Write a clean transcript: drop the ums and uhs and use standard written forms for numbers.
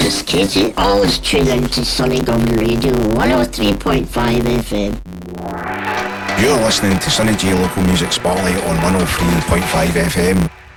is Katie. Always tune in to Sunny Govan Radio 103.5 FM. You're listening to Sunny J Local Music Spotlight on 103.5 FM.